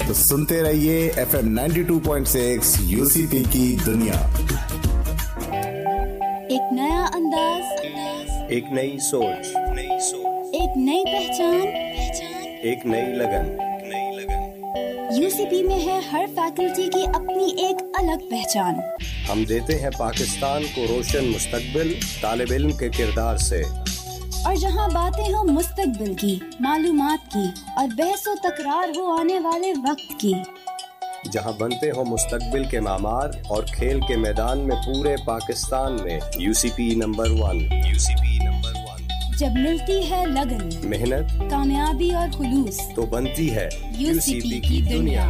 तो सुनते रहिए FM 92.6 UCP की दुनिया। एक नया अंदाज, एक नई सोच, एक नई पहचान, एक नई लगन। यूसीपी में है हर फैकल्टी की अपनी एक अलग पहचान। हम देते हैं पाकिस्तान को रोशन मुस्तकबिल तालिब इल्म के किरदार से। और जहां बातें हो मुस्तकबिल की, मालूमात की और बहसो तकरार हो आने वाले वक्त की, जहां बनते हो मुस्तकबिल के मामार और खेल के मैदान में पूरे पाकिस्तान में यूसीपी नंबर 1। जब मिलती है लगन, मेहनत, कामयाबी और खुलूस, तो बनती है यूसीपी की दुनिया।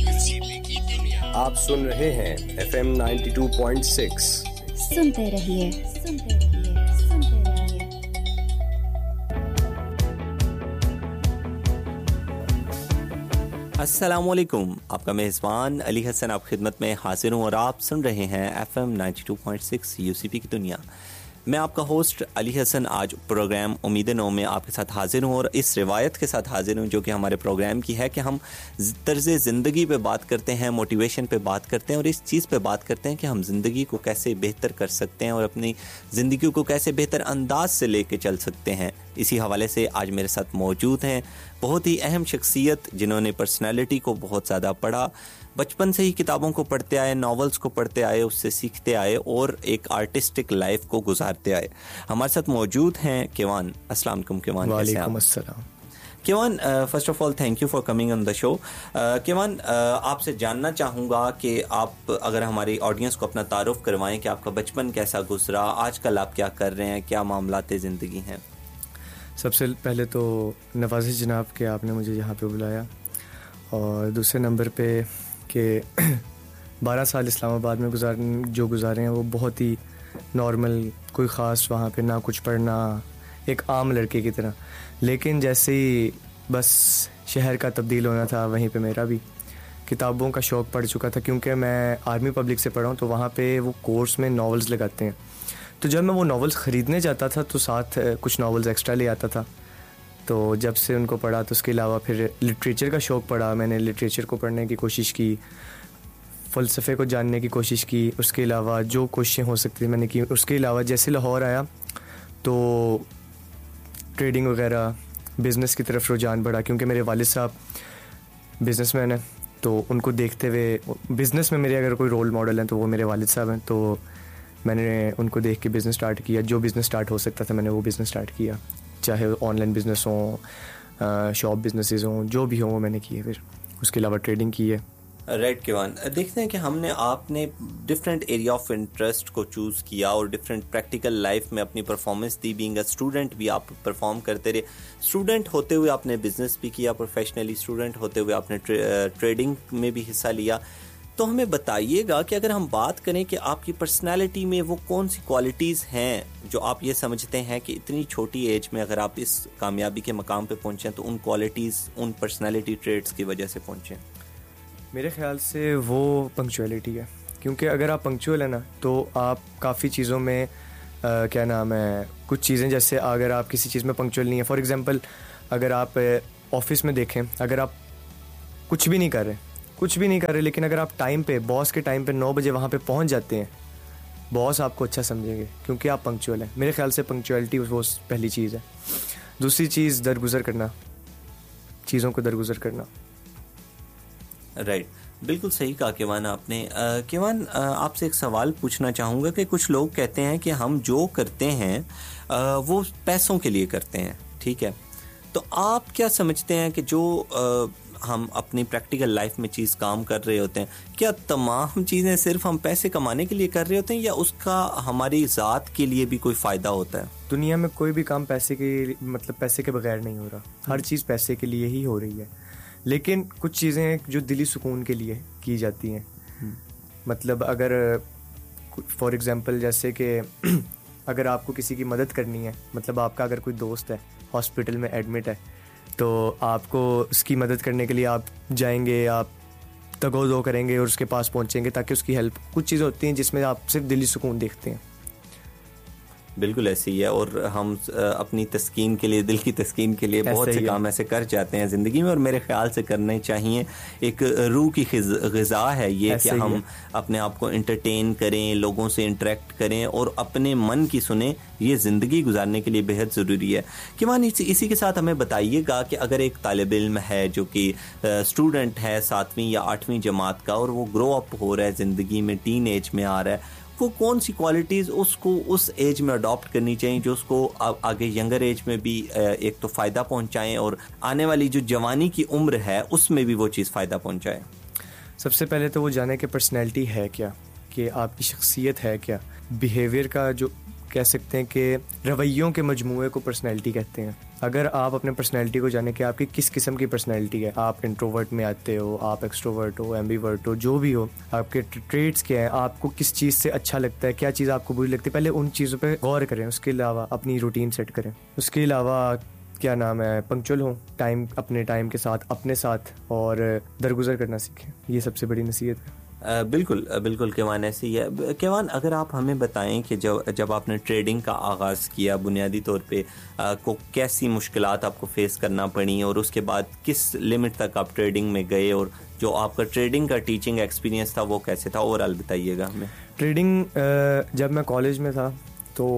आप सुन रहे हैं FM 92.6। सुनते रहिए, सुनते रहिए, सुनते रहिए। अस्सलामुअलैकुम, आपका मेज़बान अली हसन आप खिदमत में हाजिर हूँ और आप सुन रहे हैं FM 92.6 यूसीपी की दुनिया। मैं आपका होस्ट अली हसन आज प्रोग्राम उम्मीद नौ में आपके साथ हाजिर हूँ और इस रिवायत के साथ हाजिर हूँ जो कि हमारे प्रोग्राम की है कि हम तर्ज़ ज़िंदगी पे बात करते हैं, मोटिवेशन पे बात करते हैं और इस चीज़ पे बात करते हैं कि हम ज़िंदगी को कैसे बेहतर कर सकते हैं और अपनी ज़िंदगी को कैसे बेहतर अंदाज से लेके चल सकते हैं। इसी हवाले से आज मेरे साथ मौजूद हैं बहुत ही अहम शख्सियत जिन्होंने पर्सनैलिटी को बहुत ज़्यादा पढ़ा, बचपन से ही किताबों को पढ़ते आए, नॉवेल्स को पढ़ते आए, उससे सीखते आए और एक आर्टिस्टिक लाइफ को गुजारते आए। हमारे साथ मौजूद हैं केवान। अस्सलाम वालेकुम केवान। वालेकुम अस्सलाम। Kevan, first of all thank you for coming on the show. Kevan, आपसे जानना चाहूँगा कि आप अगर हमारी ऑडियंस को अपना तारुफ करवाएं कि आपका बचपन कैसा गुजरा, आजकल आप क्या कर रहे हैं, क्या मामलाते ज़िंदगी हैं। सबसे पहले तो नवाज़िश जनाब के आपने मुझे यहाँ पे बुलाया और दूसरे नंबर पे कि 12 साल इस्लामाबाद में गुजारे हैं वो बहुत ही नॉर्मल, कोई ख़ास वहाँ पे ना कुछ पढ़ना, एक आम लड़के की तरह। लेकिन जैसे ही बस शहर का तब्दील होना था वहीं पे मेरा भी किताबों का शौक़ पड़ चुका था, क्योंकि मैं आर्मी पब्लिक से पढ़ा हूँ तो वहाँ पे वो कोर्स में नॉवेल्स लगाते हैं। तो जब मैं वो नॉवेल्स ख़रीदने जाता था तो साथ कुछ नॉवेल्स एक्स्ट्रा ले आता था। तो जब से उनको पढ़ा तो उसके अलावा फिर लिटरेचर का शौक़ पड़ा। मैंने लिटरेचर को पढ़ने की कोशिश की, फ़लसफ़े को जानने की कोशिश की, उसके अलावा जो कोशिशें हो सकती थी मैंने की। उसके अलावा जैसे लाहौर आया तो ट्रेडिंग वगैरह, बिज़नेस की तरफ रुझान बढ़ा, क्योंकि मेरे वालिद साहब बिज़नेसमैन हैं। तो उनको देखते हुए बिज़नेस में मेरे अगर कोई रोल मॉडल हैं तो वो मेरे वालिद साहब हैं। तो मैंने उनको देख के बिज़नेस स्टार्ट किया। जो बिज़नेस स्टार्ट हो सकता था मैंने वो बिज़नेस स्टार्ट किया, चाहे ऑनलाइन बिज़नेस हो, शॉप बिज़नेसेस हों, जो भी हो वो मैंने किए। फिर उसके अलावा ट्रेडिंग की है। राइट केवान, देखते हैं कि आपने डिफरेंट एरिया ऑफ इंटरेस्ट को चूज़ किया और डिफरेंट प्रैक्टिकल लाइफ में अपनी performance the. Being a student भी आप परफॉर्म करते रहे, स्टूडेंट होते हुए आपने बिजनेस भी किया, प्रोफेशनली स्टूडेंट होते हुए आपने ट्रेडिंग में भी हिस्सा लिया। तो हमें बताइएगा कि अगर हम बात करें कि आपकी पर्सनालिटी में वो कौन सी क्वालिटीज़ हैं जो आप ये समझते हैं कि इतनी छोटी एज में अगर आप इस कामयाबी के मकाम पे पहुँचें तो उन क्वालिटीज़, उन पर्सनालिटी ट्रेट्स की वजह से पहुँचें। मेरे ख़्याल से वो पंक्चुअलिटी है, क्योंकि अगर आप पंक्चुअल है ना तो आप काफ़ी चीज़ों में क्या नाम है, कुछ चीज़ें जैसे अगर आप किसी चीज़ में पंक्चुअल नहीं है, फॉर एग्ज़ाम्पल अगर आप ऑफिस में देखें, अगर आप कुछ भी नहीं कर रहे लेकिन अगर आप टाइम पे, बॉस के टाइम पे 9 बजे वहाँ पे पहुँच जाते हैं, बॉस आपको अच्छा समझेंगे क्योंकि आप पंक्चुअल हैं। मेरे ख्याल से पंक्चुअलिटी वो पहली चीज़ है। दूसरी चीज़ दरगुजर करना, चीज़ों को दरगुजर करना। राइट, बिल्कुल सही कहा केवान आपने। केवान, आपसे एक सवाल पूछना चाहूँगा कि कुछ लोग कहते हैं कि हम जो करते हैं वो पैसों के लिए करते हैं, ठीक है? तो आप क्या समझते हैं कि जो हम अपनी प्रैक्टिकल लाइफ में चीज़ काम कर रहे होते हैं, क्या तमाम चीज़ें सिर्फ हम पैसे कमाने के लिए कर रहे होते हैं या उसका हमारी ज़ात के लिए भी कोई फ़ायदा होता है? दुनिया में कोई भी काम पैसे के बगैर नहीं हो रहा। हर चीज़ पैसे के लिए ही हो रही है, लेकिन कुछ चीज़ें हैं जो दिली सुकून के लिए की जाती हैं। मतलब अगर फॉर एग्ज़ाम्पल जैसे कि अगर आपको किसी की मदद करनी है, मतलब आपका अगर कोई दोस्त है हॉस्पिटल में एडमिट है तो आपको उसकी मदद करने के लिए आप जाएंगे, आप तगो-दो करेंगे और उसके पास पहुंचेंगे ताकि उसकी हेल्प। कुछ चीज़ें होती हैं जिसमें आप सिर्फ दिली सुकून देखते हैं, बिल्कुल ऐसे ही है, और हम अपनी तस्कीन के लिए, दिल की तस्कीन के लिए बहुत से काम ऐसे कर जाते हैं ज़िंदगी में, और मेरे ख्याल से करने चाहिए। एक रूह की ग़िज़ा है ये कि हम अपने आप को एंटरटेन करें, लोगों से इंटरेक्ट करें और अपने मन की सुने। ये ज़िंदगी गुजारने के लिए बेहद ज़रूरी है। किमान इसी के साथ हमें बताइएगा कि अगर एक तालिब इल्म है जो कि स्टूडेंट है 7वीं या 8वीं जमात का, और वो ग्रो अप हो रहा है ज़िंदगी में, टीन एज में आ रहा है, वो कौन सी क्वालिटीज़ उसको उस एज में अडॉप्ट करनी चाहिए जो उसको आगे यंगर एज में भी एक तो फ़ायदा पहुंचाएं और आने वाली जो जवानी की उम्र है उसमें भी वो चीज़ फ़ायदा पहुंचाए? सबसे पहले तो वो जाने कि पर्सनैलिटी है क्या, कि आपकी शख्सियत है क्या। बिहेवियर का जो कह सकते हैं कि रवैयों के मजमूए को पर्सनैलिटी कहते हैं। अगर आप अपने पर्सनैलिटी को जाने कि आपकी किस किस्म की पर्सनैलिटी है, आप इंट्रोवर्ट में आते हो, आप एक्सट्रोवर्ट हो, एम्बीवर्ट हो, जो भी हो, आपके ट्रेड्स क्या हैं, आपको किस चीज़ से अच्छा लगता है, क्या चीज़ आपको बुरी लगती है, पहले उन चीज़ों पे गौर करें। उसके अलावा अपनी रूटीन सेट करें। उसके अलावा क्या नाम है, पंक्चुअल हो, अपने टाइम के साथ अपने साथ, और दरगुजर करना सीखें। ये सबसे बड़ी नसीहत है। बिल्कुल केवान, ऐसे ही है। केवान, अगर आप हमें बताएं कि जब आपने ट्रेडिंग का आगाज़ किया, बुनियादी तौर पे को कैसी मुश्किलात आपको फेस करना पड़ी, और उसके बाद किस लिमिट तक आप ट्रेडिंग में गए, और जो आपका ट्रेडिंग का टीचिंग एक्सपीरियंस था वो कैसे था, ओवरऑल बताइएगा हमें। ट्रेडिंग जब मैं कॉलेज में था तो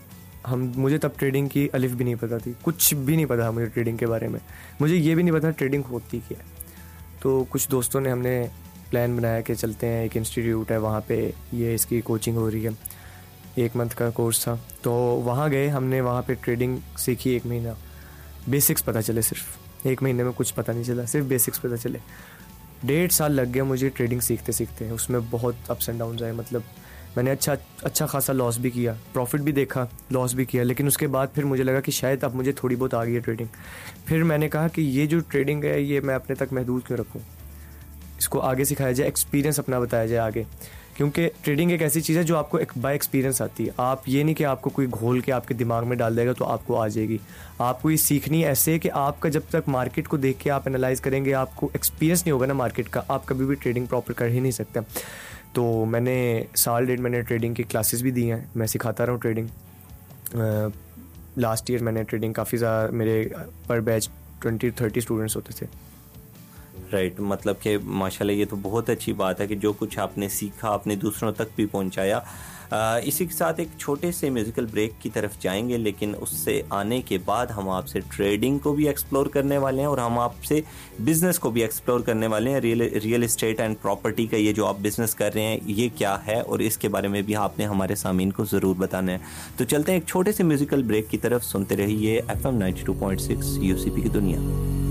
मुझे तब ट्रेडिंग की अलिफ भी नहीं पता थी, कुछ भी नहीं पता मुझे ट्रेडिंग के बारे में। मुझे ये भी नहीं पता ट्रेडिंग होती क्या है। तो कुछ दोस्तों ने हमने प्लान बनाया कि चलते हैं, एक इंस्टीट्यूट है वहाँ पे, ये इसकी कोचिंग हो रही है, 1 मंथ का कोर्स था। तो वहाँ गए, हमने वहाँ पे ट्रेडिंग सीखी 1 महीना। बेसिक्स पता चले, सिर्फ 1 महीने में कुछ पता नहीं चला, सिर्फ बेसिक्स पता चले। 1.5 साल लग गया मुझे ट्रेडिंग सीखते सीखते। उसमें बहुत अप्स एंड डाउन्स आए, मतलब मैंने अच्छा खासा लॉस भी किया, प्रॉफिट भी देखा, लॉस भी किया। लेकिन उसके बाद फिर मुझे लगा कि शायद अब मुझे थोड़ी बहुत आ गई है ट्रेडिंग। फिर मैंने कहा कि ये जो ट्रेडिंग है ये मैं अपने तक महदूद क्यों रखूँ, इसको आगे सिखाया जाए, एक्सपीरियंस अपना बताया जाए आगे। क्योंकि ट्रेडिंग एक ऐसी चीज़ है जो आपको एक बाय एक्सपीरियंस आती है। आप ये नहीं कि आपको कोई घोल के आपके दिमाग में डाल देगा तो आपको आ जाएगी। आपको ये सीखनी ऐसे है कि आपका जब तक मार्केट को देख के आप एनालाइज करेंगे, आपको एक्सपीरियंस नहीं होगा ना मार्केट का, आप कभी भी ट्रेडिंग प्रॉपर कर ही नहीं सकते। तो मैंने साल 1.5 मैंने ट्रेडिंग की क्लासेस भी दी हैं, मैं सिखाता रहा हूँ ट्रेडिंग। लास्ट ईयर मैंने ट्रेडिंग काफ़ी ज़्यादा, मेरे पर बैच 20-30 स्टूडेंट्स होते थे। राइट, मतलब कि माशाल्लाह ये तो बहुत अच्छी बात है कि जो कुछ आपने सीखा आपने दूसरों तक भी पहुंचाया। इसी के साथ एक छोटे से म्यूज़िकल ब्रेक की तरफ जाएंगे, लेकिन उससे आने के बाद हम आपसे ट्रेडिंग को भी एक्सप्लोर करने वाले हैं और हम आपसे बिज़नेस को भी एक्सप्लोर करने वाले हैं। रियल एस्टेट एंड प्रॉपर्टी का ये जो आप बिज़नेस कर रहे हैं ये क्या है, और इसके बारे में भी आपने हमारे सामीन को ज़रूर बताना है। तो चलते हैं एक छोटे से म्यूज़िकल ब्रेक की तरफ, सुनते रहिए FM 92.6 UCP की दुनिया।